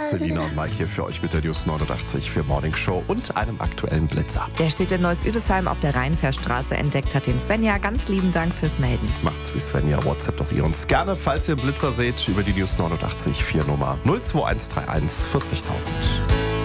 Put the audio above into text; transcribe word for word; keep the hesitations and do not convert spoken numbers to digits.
Selina und Mike hier für euch mit der News neunundachtzig für Morning Show und einem aktuellen Blitzer. Der steht in Neuss-Üdesheim auf der Rheinfährstraße. Entdeckt hat den Svenja. Ganz lieben Dank fürs Melden. Macht's wie Svenja, WhatsApp doch ihr uns gerne, falls ihr einen Blitzer seht, über die News neunundachtzig vier Nummer null zwei eins drei eins vierzigtausend.